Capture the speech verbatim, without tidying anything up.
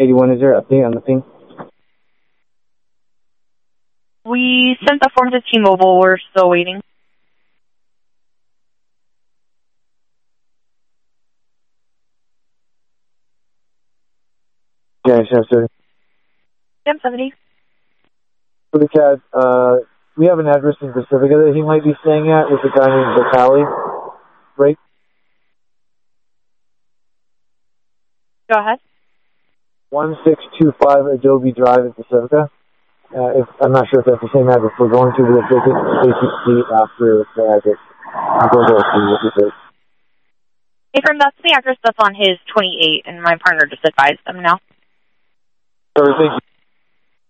eighty-one, is there an update on the thing? We sent the form to T-Mobile. We're still waiting. Yeah, Chef seventy. Yep, seventy. For the cat, uh, we have an address in Pacifica that he might be staying at with a guy named Vitali. Right? Go ahead. one six two five Adobe Drive in Pacifica. Uh, if, I'm not sure if that's the same address we're going to, but if they could basically after the address, I'm going to see what it is. Hey, Grim, that's the address that's on his twenty-eight, and my partner just advised them now. So, thank you.